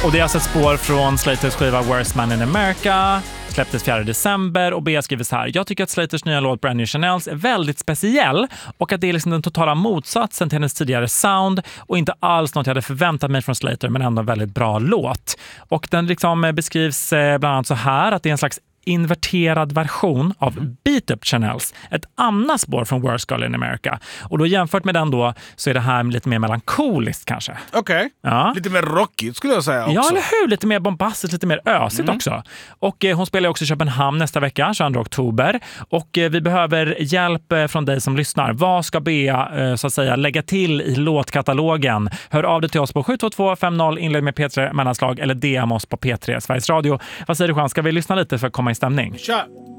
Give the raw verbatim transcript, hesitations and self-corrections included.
Och det är alltså ett spår från Slaters skiva Worst Man in America, släpptes fjärde december, och Bea skriver så här: jag tycker att Slaters nya låt Brand New Chanels är väldigt speciell och att det är liksom den totala motsatsen till hennes tidigare sound och inte alls något jag hade förväntat mig från Slater, men ändå en väldigt bra låt. Och den liksom beskrivs bland annat så här att det är en slags inverterad version av Beat Up Chanels, ett annat spår från Worst Girl in America. Och då jämfört med den då så är det här lite mer melankoliskt kanske. Okej, okay. Ja. Lite mer rockigt skulle jag säga också. Ja, eller hur? Lite mer bombastiskt, lite mer ösigt mm. också. Och eh, hon spelar också i Köpenhamn nästa vecka, tjugoandra oktober. Och eh, vi behöver hjälp eh, från dig som lyssnar. Vad ska Bea eh, så att säga lägga till i låtkatalogen? Hör av dig till oss på sju två två fem noll, inled med P tre mellanslag, eller D M oss på P tre Sveriges Radio. Vad säger du, Jean? Ska vi lyssna lite för att komma i stämning? Kör!